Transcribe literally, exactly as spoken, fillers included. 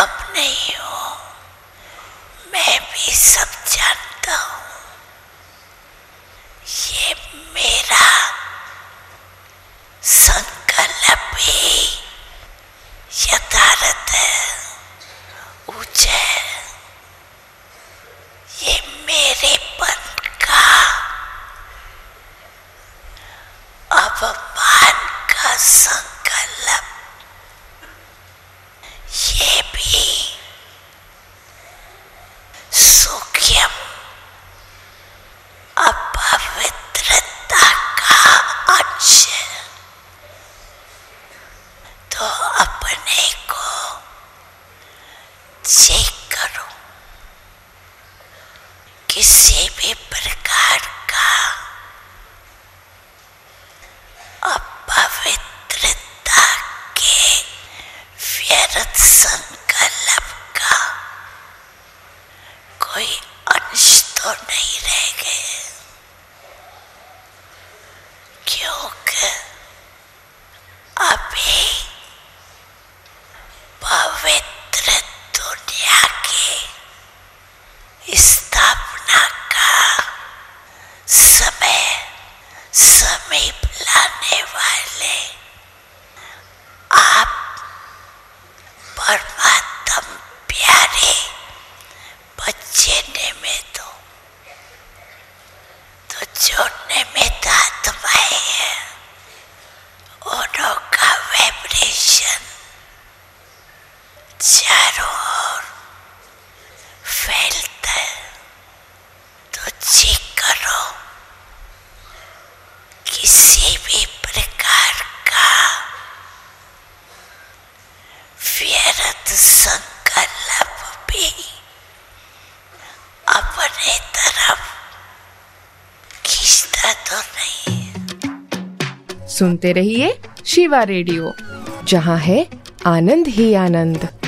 अब नहीं हूं, मैं भी सब जानता हूं। ये मेरा संकल्प ही यथार्थ है, ऊंचा। ये मेरे पन का अपमान का संकल्प, ये भी सूक्ष्म अपवित्रता का अंश है। तो अपने को चेक करो, किसी भी प्रकार का अपवित्रता के व्यर्थ संकल्प का कोई अंश तो नहीं रह गए, क्योंकि अभी पवित्र दुनिया की स्थापना का समय समीप लाने वाले आप परमात्म प्यारे बच्चे निमित्त हो। तो जो निमित्त आत्माएं हैं, उनों का वाइब्रेशन चारों ओर फैलता है। तो चेक करो, किसी भी प्रकार का व्यर्थ संकल्प भी अपने तरफ खींचता तो नहीं। सुनते रहिए शिवा रेडियो, जहां है आनंद ही आनंद।